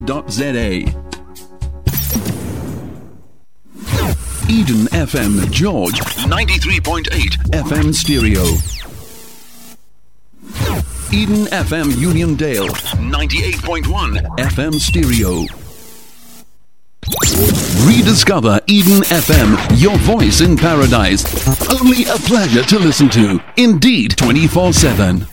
Eden FM George 93.8 FM stereo. Eden FM Uniondale 98.1 FM stereo. Rediscover Eden FM, your voice in paradise. Only a pleasure to listen to. Indeed, 24/7.